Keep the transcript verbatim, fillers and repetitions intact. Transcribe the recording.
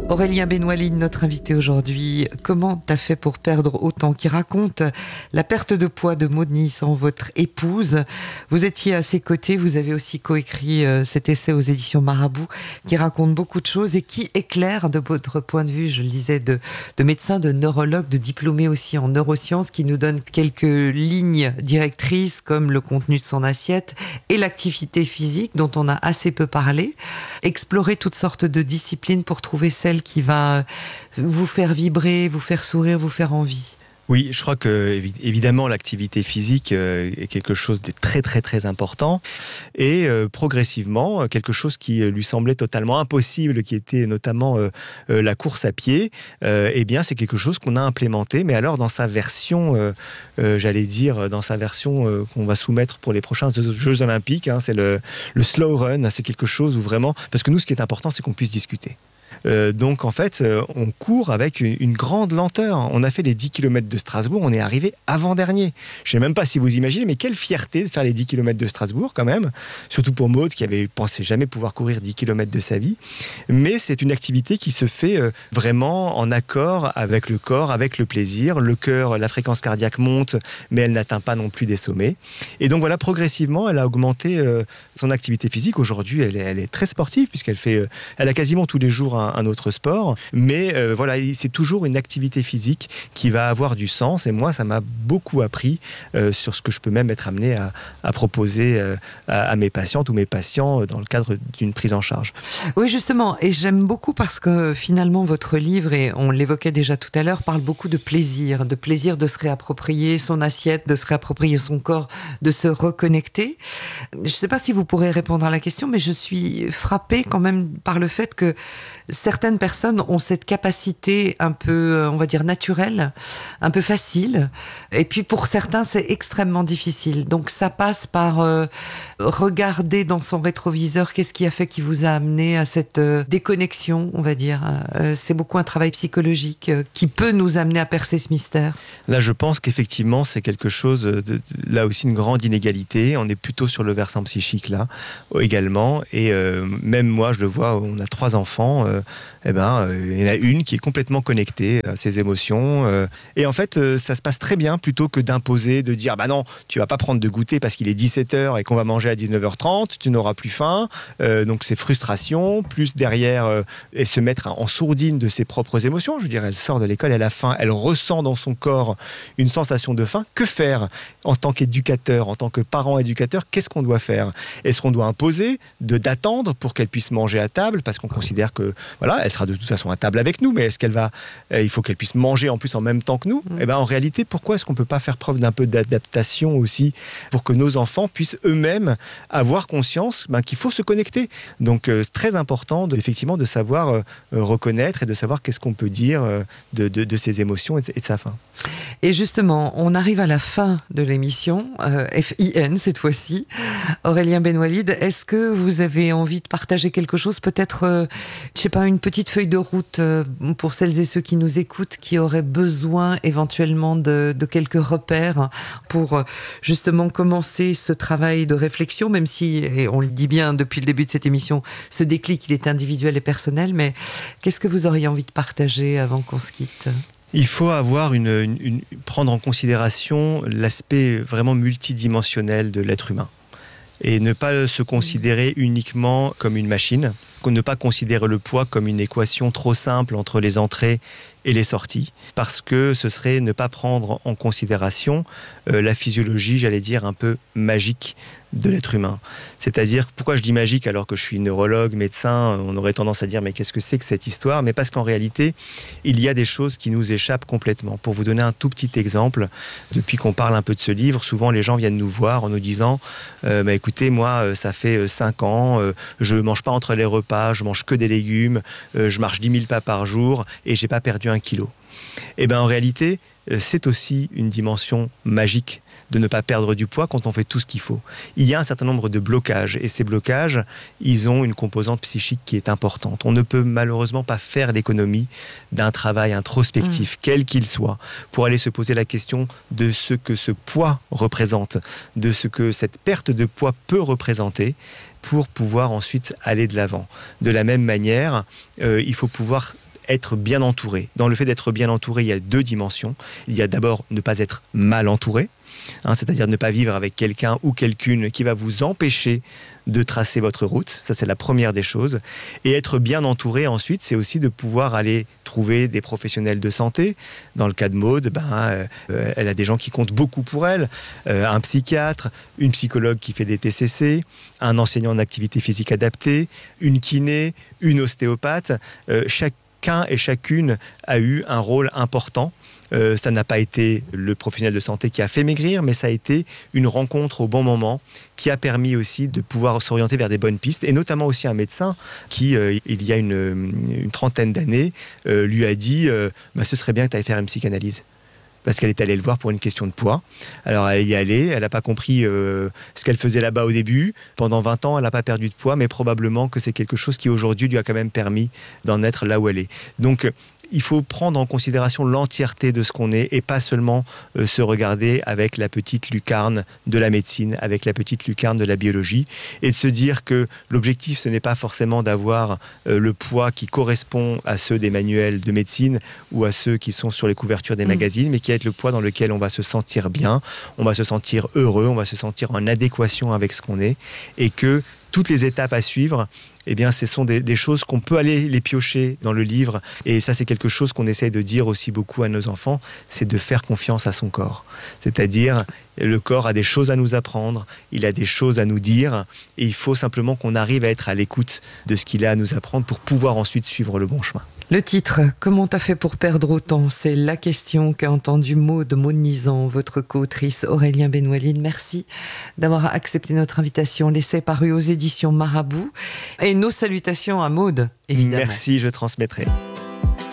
Aurélien Benoît-Lide, notre invité aujourd'hui. Comment t'as fait pour perdre autant? Qui raconte la perte de poids de Maud Nissan, votre épouse. Vous étiez à ses côtés, vous avez aussi coécrit euh, cet essai aux éditions Marabout qui raconte beaucoup de choses et qui éclaire de votre point de vue, je le disais, de, de médecin, de neurologue, de diplômé aussi en neurosciences, qui nous donne quelques lignes directrices comme le contenu de son assiette et l'activité physique dont on a assez peu parlé. Explorer toutes sortes de disciplines pour trouver celle qui va vous faire vibrer, vous faire sourire, vous faire envie. Oui, je crois que évidemment l'activité physique est quelque chose de très très très important et euh, progressivement quelque chose qui lui semblait totalement impossible, qui était notamment euh, euh, la course à pied. Euh, eh bien, c'est quelque chose qu'on a implémenté, mais alors dans sa version, euh, euh, j'allais dire dans sa version euh, qu'on va soumettre pour les prochains Jeux Olympiques. Hein, c'est le, le slow run. C'est quelque chose où vraiment, parce que nous, ce qui est important, c'est qu'on puisse discuter. Euh, donc en fait, euh, on court avec une, une grande lenteur. On a fait les dix kilomètres de Strasbourg, on est arrivé avant-dernier. Je ne sais même pas si vous imaginez, mais quelle fierté de faire les dix kilomètres de Strasbourg quand même. Surtout pour Maud, qui avait pensé jamais pouvoir courir dix kilomètres de sa vie. Mais c'est une activité qui se fait euh, vraiment en accord avec le corps, avec le plaisir. Le cœur, la fréquence cardiaque monte, mais elle n'atteint pas non plus des sommets. Et donc voilà, progressivement, elle a augmenté euh, son activité physique. Aujourd'hui, elle est, elle est très sportive, puisqu'elle fait, euh, elle a quasiment tous les jours un un autre sport, mais euh, voilà, c'est toujours une activité physique qui va avoir du sens, et moi ça m'a beaucoup appris euh, sur ce que je peux même être amené à, à proposer euh, à, à mes patientes ou mes patients dans le cadre d'une prise en charge. Oui, justement, et j'aime beaucoup parce que finalement votre livre, et on l'évoquait déjà tout à l'heure, parle beaucoup de plaisir, de plaisir de se réapproprier son assiette, de se réapproprier son corps, de se reconnecter. Je ne sais pas si vous pourrez répondre à la question, mais je suis frappée quand même par le fait que certaines personnes ont cette capacité un peu, on va dire, naturelle, un peu facile. Et puis pour certains, c'est extrêmement difficile. Donc ça passe par euh, regarder dans son rétroviseur qu'est-ce qui a fait qui vous a amené à cette euh, déconnexion, on va dire. Euh, c'est beaucoup un travail psychologique euh, qui peut nous amener à percer ce mystère. Là, je pense qu'effectivement, c'est quelque chose, de, de, là aussi, une grande inégalité. On est plutôt sur le versant psychique, là, également. Et euh, même moi, je le vois, on a trois enfants. Euh, eh ben, euh, il y en a une qui est complètement connectée à ses émotions. Euh, et en fait, euh, ça se passe très bien plutôt que d'imposer, de dire, bah non, tu vas pas prendre de goûter parce qu'il est dix-sept heures et qu'on va manger à dix-neuf heures trente, tu n'auras plus faim. Euh, donc c'est frustration, plus derrière, euh, et se mettre en sourdine de ses propres émotions. Je veux dire, elle sort de l'école, elle a faim, elle ressent dans son corps une sensation de faim. Que faire en tant qu'éducateur, en tant que parent éducateur? Qu'est-ce qu'on doit faire? Est-ce qu'on doit imposer de d'attendre pour qu'elle puisse manger à table parce qu'on considère que voilà, elle sera de toute façon à table avec nous, mais est-ce qu'elle va, euh, il faut qu'elle puisse manger en plus en même temps que nous? Mmh. Et ben en réalité, pourquoi est-ce qu'on peut pas faire preuve d'un peu d'adaptation aussi pour que nos enfants puissent eux-mêmes avoir conscience ben, qu'il faut se connecter? Donc euh, c'est très important de, effectivement de savoir euh, reconnaître et de savoir qu'est-ce qu'on peut dire euh, de, de, de ses émotions et de, et de sa faim. Et justement, on arrive à la fin de l'émission, euh, F I N cette fois-ci. Aurélien Benoît-Lide, est-ce que vous avez envie de partager quelque chose, peut-être, euh, je sais pas, une petite feuille de route euh, pour celles et ceux qui nous écoutent, qui auraient besoin éventuellement de, de quelques repères pour euh, justement commencer ce travail de réflexion, même si, et on le dit bien depuis le début de cette émission, ce déclic, il est individuel et personnel, mais qu'est-ce que vous auriez envie de partager avant qu'on se quitte ? Il faut avoir une, une, une, prendre en considération l'aspect vraiment multidimensionnel de l'être humain et ne pas se considérer uniquement comme une machine, ne pas considérer le poids comme une équation trop simple entre les entrées et les sorties, parce que ce serait ne pas prendre en considération euh, la physiologie, j'allais dire, un peu magique de l'être humain. C'est-à-dire, pourquoi je dis magique alors que je suis neurologue, médecin, on aurait tendance à dire mais qu'est-ce que c'est que cette histoire? Mais parce qu'en réalité, il y a des choses qui nous échappent complètement. Pour vous donner un tout petit exemple, depuis qu'on parle un peu de ce livre, souvent les gens viennent nous voir en nous disant euh, bah, écoutez, moi, ça fait cinq ans, euh, je ne mange pas entre les repas, je mange que des légumes, euh, je marche dix mille pas par jour et j'ai pas perdu un kilo. Et bien en réalité, c'est aussi une dimension magique de ne pas perdre du poids quand on fait tout ce qu'il faut. Il y a un certain nombre de blocages, et ces blocages, ils ont une composante psychique qui est importante. On ne peut malheureusement pas faire l'économie d'un travail introspectif, mmh. quel qu'il soit, pour aller se poser la question de ce que ce poids représente, de ce que cette perte de poids peut représenter, pour pouvoir ensuite aller de l'avant. De la même manière, euh, il faut pouvoir être bien entouré. Dans le fait d'être bien entouré, il y a deux dimensions. Il y a d'abord ne pas être mal entouré, hein, c'est-à-dire ne pas vivre avec quelqu'un ou quelqu'une qui va vous empêcher de tracer votre route. Ça, c'est la première des choses. Et être bien entouré, ensuite, c'est aussi de pouvoir aller trouver des professionnels de santé. Dans le cas de Maud, ben, euh, elle a des gens qui comptent beaucoup pour elle. Euh, un psychiatre, une psychologue qui fait des T C C, un enseignant en activité physique adaptée, une kiné, une ostéopathe. Euh, chacun et chacune a eu un rôle important. Euh, ça n'a pas été le professionnel de santé qui a fait maigrir, mais ça a été une rencontre au bon moment qui a permis aussi de pouvoir s'orienter vers des bonnes pistes, et notamment aussi un médecin qui, euh, il y a une, une trentaine d'années, euh, lui a dit euh, bah, « ce serait bien que tu ailles faire une psychanalyse ». Parce qu'elle est allée le voir pour une question de poids. Alors elle y est allée, elle n'a pas compris euh, ce qu'elle faisait là-bas au début. Pendant vingt ans, elle n'a pas perdu de poids, mais probablement que c'est quelque chose qui aujourd'hui lui a quand même permis d'en être là où elle est. Donc il faut prendre en considération l'entièreté de ce qu'on est et pas seulement euh, se regarder avec la petite lucarne de la médecine, avec la petite lucarne de la biologie, et de se dire que l'objectif, ce n'est pas forcément d'avoir euh, le poids qui correspond à ceux des manuels de médecine ou à ceux qui sont sur les couvertures des mmh. magazines, mais qui est le poids dans lequel on va se sentir bien, on va se sentir heureux, on va se sentir en adéquation avec ce qu'on est, et que toutes les étapes à suivre, eh bien, ce sont des, des choses qu'on peut aller les piocher dans le livre. Et ça, c'est quelque chose qu'on essaye de dire aussi beaucoup à nos enfants, c'est de faire confiance à son corps. C'est-à-dire, le corps a des choses à nous apprendre, il a des choses à nous dire, et il faut simplement qu'on arrive à être à l'écoute de ce qu'il a à nous apprendre pour pouvoir ensuite suivre le bon chemin. Le titre, Comment t'as fait pour perdre autant ? C'est la question qu'a entendue Maud Maud-Nizan, votre co-autrice Aurélien Benouelline. Merci d'avoir accepté notre invitation. L'essai paru aux éditions Marabout. Et nos salutations à Maud, évidemment. Merci, je transmettrai.